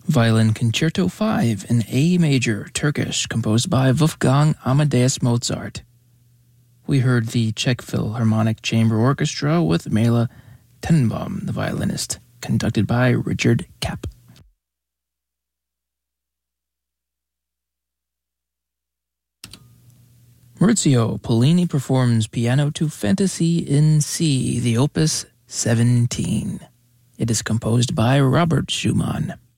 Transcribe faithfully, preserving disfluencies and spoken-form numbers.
Violin Concerto five in A major, Turkish, composed by Wolfgang Amadeus Mozart. We heard the Czech Philharmonic Chamber Orchestra with Mela Tenenbaum, the violinist, conducted by Richard Kapp. Maurizio Pollini performs Piano to Fantasy in C, the Opus seventeen. It is composed by Robert Schumann.